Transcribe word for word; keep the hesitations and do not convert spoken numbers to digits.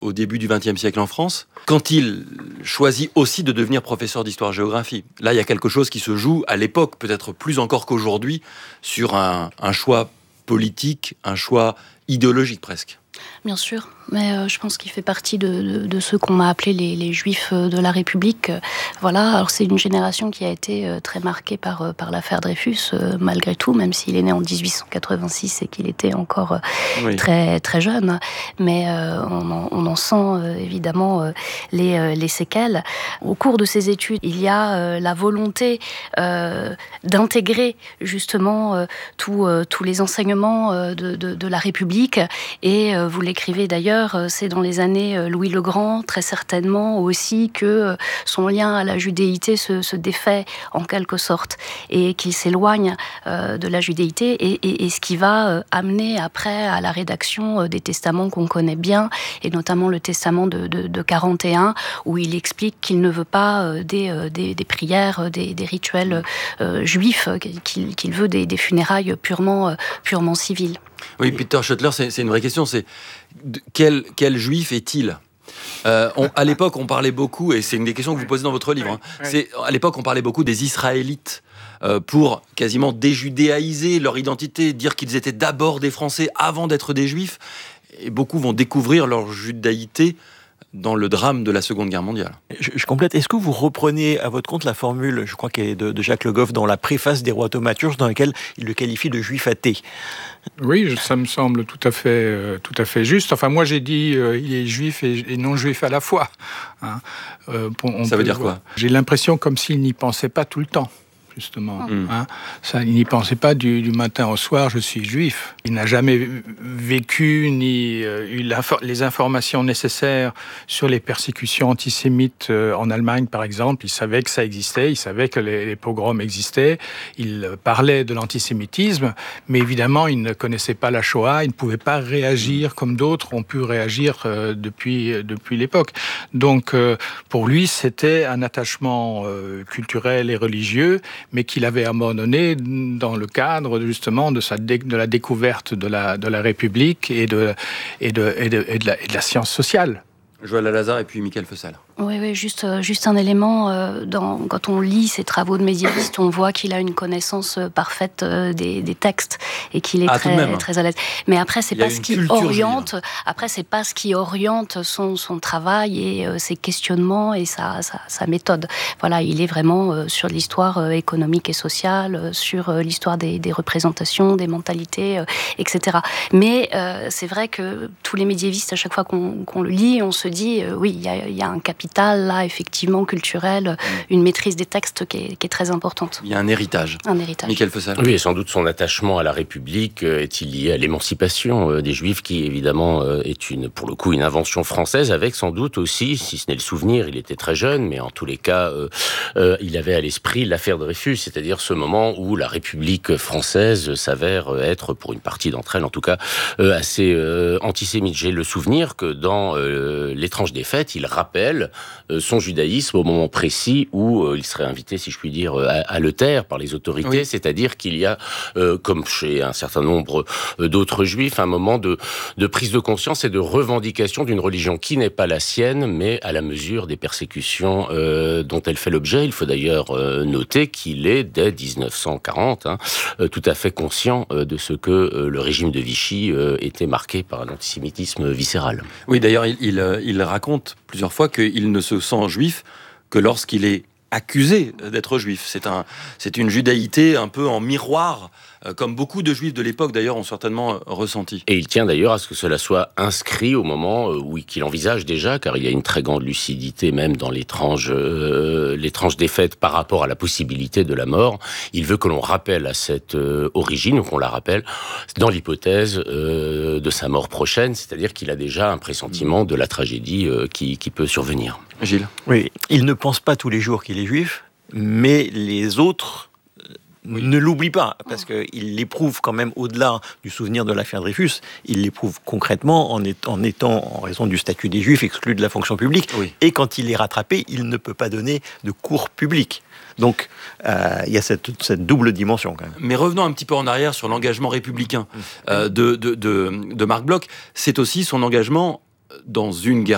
au début du vingtième siècle en France, quand il choisit aussi de devenir professeur d'histoire-géographie. Là, il y a quelque chose qui se joue à l'époque, peut-être plus encore qu'aujourd'hui, sur un, un choix politique, un choix idéologique presque. Bien sûr, mais euh, je pense qu'il fait partie de, de, de ceux qu'on m'a appelé les, les juifs de la République. Euh, voilà, alors c'est une génération qui a été euh, très marquée par, euh, par l'affaire Dreyfus, euh, malgré tout, même s'il est né en dix-huit cent quatre-vingt-six et qu'il était encore euh, oui. très, très jeune. Mais euh, on, en, on en sent euh, évidemment euh, les, euh, les séquelles. Au cours de ses études, il y a euh, la volonté euh, d'intégrer justement euh, tous euh, tous les enseignements euh, de, de, de la République. Et euh, vous l'écrivez d'ailleurs, c'est dans les années Louis le Grand, très certainement aussi, que son lien à la judéité se, se défait en quelque sorte et qu'il s'éloigne euh, de la judéité et, et, et ce qui va euh, amener après à la rédaction euh, des testaments qu'on connaît bien et notamment le testament de, de, de quarante et un où il explique qu'il ne veut pas euh, des, euh, des, des prières, des, des rituels euh, juifs, qu'il, qu'il veut des, des funérailles purement, euh, purement civiles. Oui, Peter Schottler, c'est, c'est une vraie question, c'est quel, quel juif est-il ? Euh, on, à l'époque, on parlait beaucoup, et c'est une des questions que vous posez dans votre livre, hein, c'est, à l'époque, on parlait beaucoup des Israélites euh, pour quasiment déjudéaïser leur identité, dire qu'ils étaient d'abord des Français avant d'être des Juifs, et beaucoup vont découvrir leur judaïté dans le drame de la Seconde Guerre mondiale. Je, je complète. Est-ce que vous reprenez à votre compte la formule, je crois qu'elle est de, de Jacques Le Goff, dans la préface des Rois thaumaturges, dans laquelle il le qualifie de juif athée ? Oui, ça me semble tout à fait, euh, tout à fait juste. Enfin, moi, j'ai dit euh, il est juif et, et non juif à la fois. Hein. Euh, on ça veut dire quoi ? J'ai l'impression comme s'il n'y pensait pas tout le temps. Justement, mmh. hein. Ça, il n'y pensait pas du, du matin au soir, je suis juif. Il n'a jamais vécu ni euh, eu les informations nécessaires sur les persécutions antisémites euh, en Allemagne, par exemple. Il savait que ça existait, il savait que les, les pogroms existaient. Il parlait de l'antisémitisme, mais évidemment, il ne connaissait pas la Shoah. Il ne pouvait pas réagir comme d'autres ont pu réagir euh, depuis, euh, depuis l'époque. Donc, euh, pour lui, c'était un attachement euh, culturel et religieux, mais qu'il avait abandonné dans le cadre justement de, sa dé, de la découverte de la, de la République et de, et de, et de, et de, la, et de la science sociale. Joël Alazard et puis Michael Fessal. Oui, oui, juste, juste un élément. Euh, dans, quand on lit ses travaux de médiéviste, on voit qu'il a une connaissance parfaite euh, des, des textes et qu'il est ah, très, très à l'aise. Mais après, c'est pas ce qui oriente. Après, c'est pas ce qui oriente son, son travail et euh, ses questionnements et sa, sa, sa méthode. Voilà, il est vraiment euh, sur l'histoire euh, économique et sociale, euh, sur euh, l'histoire des, des représentations, des mentalités, euh, et cetera. Mais euh, c'est vrai que tous les médiévistes, à chaque fois qu'on, qu'on le lit, on se dit euh, oui, il y a, y a un capital là, effectivement, culturel, une maîtrise des textes qui est, qui est très importante. Il y a un héritage. Un héritage. Michael Fessal. Oui, et sans doute son attachement à la République est-il lié à l'émancipation des Juifs, qui évidemment est une, pour le coup, une invention française, avec sans doute aussi, si ce n'est le souvenir, il était très jeune, mais en tous les cas, euh, euh, il avait à l'esprit l'affaire Dreyfus, c'est-à-dire ce moment où la République française s'avère être, pour une partie d'entre elles en tout cas, euh, assez euh, antisémite. J'ai le souvenir que dans euh, L'étrange défaite, il rappelle son judaïsme au moment précis où euh, il serait invité, si je puis dire, à, à le taire par les autorités, oui. C'est-à-dire qu'il y a, euh, comme chez un certain nombre euh, d'autres juifs, un moment de, de prise de conscience et de revendication d'une religion qui n'est pas la sienne, mais à la mesure des persécutions euh, dont elle fait l'objet. Il faut d'ailleurs euh, noter qu'il est, dès dix-neuf cent quarante, hein, euh, tout à fait conscient euh, de ce que euh, le régime de Vichy euh, était marqué par un antisémitisme viscéral. Oui, d'ailleurs, il, il, il raconte plusieurs fois qu'il ne se sent juif que lorsqu'il est accusé d'être juif. C'est, un, c'est une judaïté un peu en miroir, euh, comme beaucoup de juifs de l'époque d'ailleurs ont certainement euh, ressenti. Et il tient d'ailleurs à ce que cela soit inscrit au moment euh, où qu'il envisage déjà, car il y a une très grande lucidité même dans l'étrange, euh, l'étrange défaite par rapport à la possibilité de la mort. Il veut que l'on rappelle à cette euh, origine, ou qu'on la rappelle, dans l'hypothèse euh, de sa mort prochaine, c'est-à-dire qu'il a déjà un pressentiment de la tragédie euh, qui, qui peut survenir. Gilles. Oui, il ne pense pas tous les jours qu'il est juif, mais les autres oui. ne l'oublient pas, parce qu'il l'éprouve quand même au-delà du souvenir de l'affaire Dreyfus, il l'éprouve concrètement en, est, en étant, en raison du statut des juifs, exclu de la fonction publique, oui. Et quand il est rattrapé, il ne peut pas donner de cours publics. Donc, euh, il y a cette, cette double dimension quand même. Mais revenons un petit peu en arrière sur l'engagement républicain euh, de, de, de, de Marc Bloch. C'est aussi son engagement dans une guerre